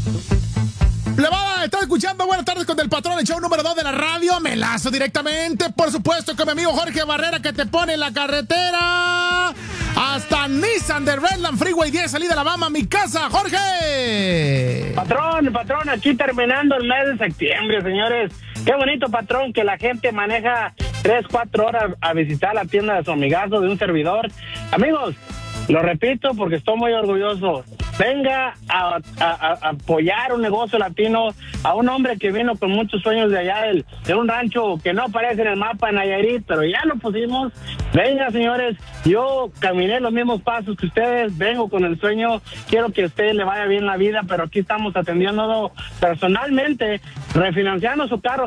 Plebada, estoy escuchando Buenas Tardes con el Patrón, el show número 2 de la radio. Me lazo directamente, por supuesto, con mi amigo Jorge Barrera, que te pone en la carretera hasta Nissan de Redland Freeway 10, salida de Alabama, mi casa. ¡Jorge! Patrón, aquí terminando el mes de septiembre, señores. Qué bonito, patrón, que la gente maneja 3-4 horas a visitar la tienda de su amigazo, de un servidor. Amigos, lo repito porque estoy muy orgulloso. Venga a apoyar un negocio latino, a un hombre que vino con muchos sueños de allá de un rancho que no aparece en el mapa en Nayarit, pero ya lo pusimos. Venga, señores, yo caminé los mismos pasos que ustedes, vengo con el sueño, quiero que a ustedes le vaya bien la vida, pero aquí estamos atendiéndolo personalmente, refinanciando su carro